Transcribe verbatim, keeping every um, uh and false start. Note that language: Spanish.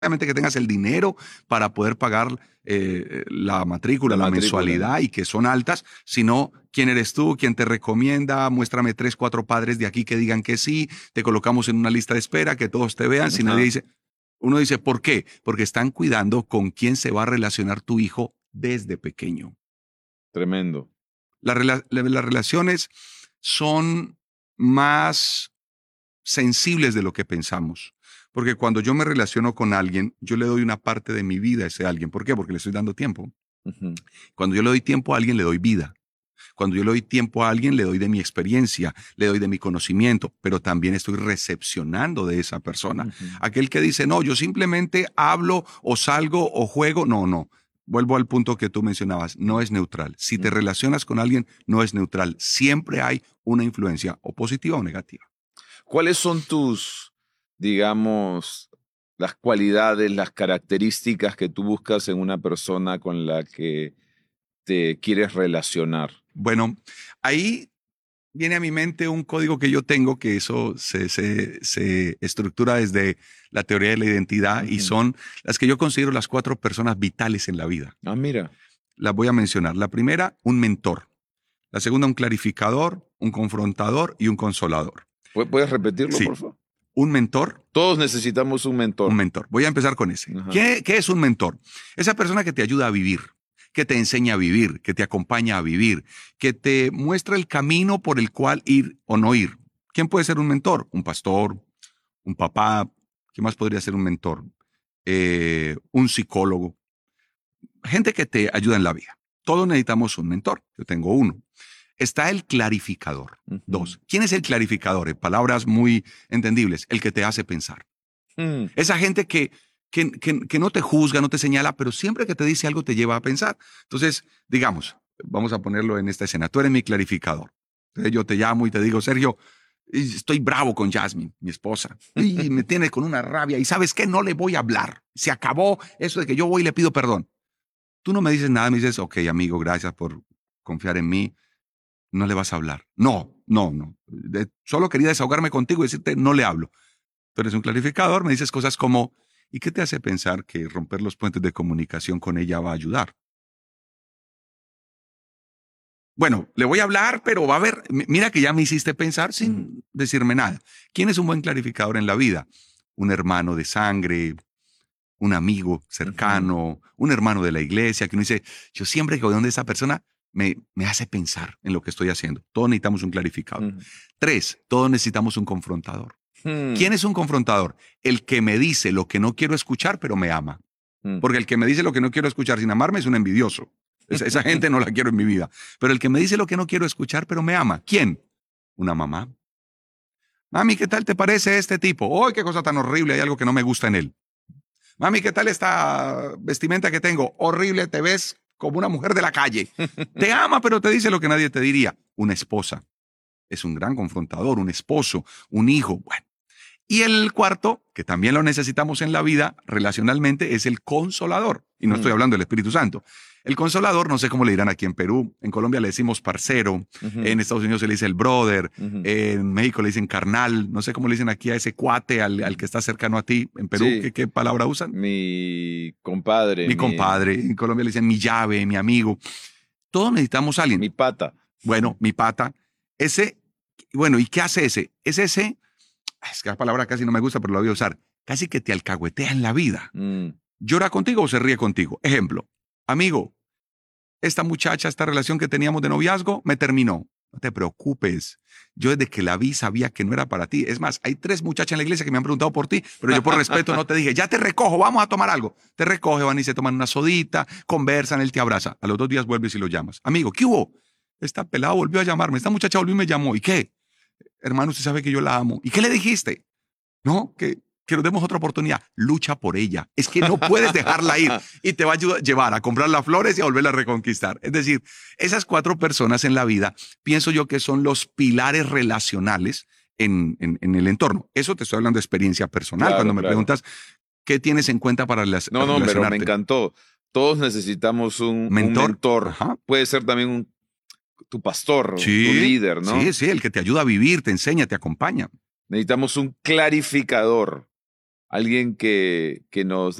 necesariamente que tengas el dinero para poder pagar eh, la matrícula, La la, matrícula. mensualidad y que son altas, sino quién eres tú, quién te recomienda, muéstrame tres, cuatro padres de aquí que digan que sí, te colocamos en una lista de espera, que todos te vean, si Ajá. nadie dice, uno dice, ¿por qué? Porque están cuidando con quién se va a relacionar tu hijo desde pequeño. Tremendo. La rela- la- las relaciones son más sensibles de lo que pensamos. Porque cuando yo me relaciono con alguien, yo le doy una parte de mi vida a ese alguien. ¿Por qué? Porque le estoy dando tiempo. Ujú. Cuando yo le doy tiempo a alguien, le doy vida. Cuando yo le doy tiempo a alguien, le doy de mi experiencia, le doy de mi conocimiento, pero también estoy recepcionando de esa persona. Ujú. Aquel que dice, no, yo simplemente hablo o salgo o juego, no, no. Vuelvo al punto que tú mencionabas, no es neutral. Si te Ujú. relacionas con alguien, no es neutral. Siempre hay una influencia o positiva o negativa. ¿Cuáles son tus, digamos, las cualidades, las características que tú buscas en una persona con la que te quieres relacionar? Bueno, ahí viene a mi mente un código que yo tengo, que eso se, se, se estructura desde la teoría de la identidad y Ujú. son las que yo considero las cuatro personas vitales en la vida. Ah, mira. Las voy a mencionar. La primera, un mentor. La segunda, un clarificador, un confrontador y un consolador. ¿Pu- ¿Puedes repetirlo, Sí, por favor? un mentor, Todos necesitamos un mentor. un mentor. Voy a empezar con ese. Ajá. ¿Qué, qué es un mentor? Esa persona que te ayuda a vivir, que te enseña a vivir, que te acompaña a vivir, que te muestra el camino por el cual ir o no ir. ¿Quién puede ser un mentor? Un pastor, un papá. ¿Quién más podría ser un mentor? Eh, un psicólogo. Gente que te ayuda en la vida. Todos necesitamos un mentor. Yo tengo uno. Está el clarificador. Ujú. Dos. ¿Quién es el clarificador? En palabras muy entendibles, el que te hace pensar. Mm. Esa gente que, que, que, que no te juzga, no te señala, pero siempre que te dice algo te lleva a pensar. Entonces, digamos, vamos a ponerlo en esta escena. Tú eres mi clarificador. Entonces yo te llamo y te digo, Sergio, estoy bravo con Jasmine, mi esposa, y me tiene con una rabia. Y ¿sabes qué? No le voy a hablar. Se acabó eso de que yo voy y le pido perdón. Tú no me dices nada, me dices, ok, amigo, gracias por confiar en mí. No le vas a hablar. No, no, no. De- solo quería desahogarme contigo y decirte, no le hablo. Tú eres un clarificador, me dices cosas como, ¿y qué te hace pensar que romper los puentes de comunicación con ella va a ayudar? Bueno, le voy a hablar, pero va a ver, m- mira que ya me hiciste pensar sin decirme nada. ¿Quién es un buen clarificador en la vida? Un hermano de sangre, un amigo cercano, un hermano de la iglesia, que uno dice, yo siempre que voy donde esa persona me, me hace pensar en lo que estoy haciendo. Todos necesitamos un clarificador. Ujú. Tres, todos necesitamos un confrontador. Mm. ¿Quién es un confrontador? El que me dice lo que no quiero escuchar, pero me ama. Mm. Porque el que me dice lo que no quiero escuchar sin amarme es un envidioso. Esa, esa gente no la quiero en mi vida. Pero el que me dice lo que no quiero escuchar, pero me ama. ¿Quién? Una mamá. Mami, ¿qué tal te parece este tipo? ¡Ay, qué cosa tan horrible! Hay algo que no me gusta en él. Mami, ¿qué tal esta vestimenta que tengo? Horrible, te ves como una mujer de la calle. Te ama, pero te dice lo que nadie te diría. Una esposa. Es un gran confrontador, un esposo, un hijo. Bueno. Y el cuarto, que también lo necesitamos en la vida relacionalmente, es el consolador. Y no Mm. estoy hablando del Espíritu Santo. El consolador, no sé cómo le dirán aquí en Perú. En Colombia le decimos parcero. Ujú. En Estados Unidos se le dice el brother. Ujú. En México le dicen carnal. No sé cómo le dicen aquí a ese cuate, al, al que está cercano a ti. En Perú, Sí. ¿qué, qué palabra usan? Mi compadre, Mi compadre. En Colombia le dicen mi llave, mi amigo. Todos necesitamos a alguien. mi pata. Bueno, mi pata. Ese, bueno, ¿y qué hace ese? Es ese, es que la palabra casi no me gusta, pero la voy a usar. Casi que te alcahuetea en la vida. Mm. ¿Llora contigo o se ríe contigo? Ejemplo, amigo, esta muchacha, esta relación que teníamos de noviazgo, me terminó. No te preocupes. Yo desde que la vi sabía que no era para ti. Es más, hay tres muchachas en la iglesia que me han preguntado por ti, pero yo por respeto no te dije, ya te recojo, vamos a tomar algo. Te recoge, van y se toman una sodita, conversan, él te abraza. A los dos días vuelves y lo llamas. Amigo, ¿qué hubo? Esta pelada volvió a llamarme, esta muchacha volvió y me llamó. ¿Y qué? Hermano, usted sabe que yo la amo. ¿Y qué le dijiste? No, que, que nos demos otra oportunidad. Lucha por ella. Es que no puedes dejarla ir y te va a ayudar, llevar a comprar las flores y a volverla a reconquistar. Es decir, esas cuatro personas en la vida, pienso yo que son los pilares relacionales en, en, en el entorno. Eso te estoy hablando de experiencia personal. Claro, Cuando me claro. preguntas, ¿qué tienes en cuenta para las, No, no, pero me relacionarte? encantó. Todos necesitamos un un Mentor. mentor. Ajá. Puede ser también un, tu pastor, Sí, tu líder, ¿no? sí, sí, el que te ayuda a vivir, te enseña, te acompaña. Necesitamos un clarificador. alguien que, que nos